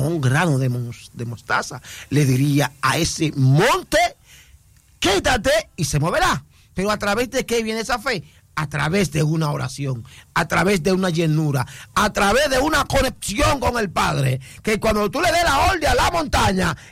como un grano de mostaza, le diría a ese monte, quítate y se moverá. Pero ¿a través de qué viene esa fe? A través de una oración, a través de una llenura, a través de una conexión con el Padre, que cuando tú le des la orden a la montaña,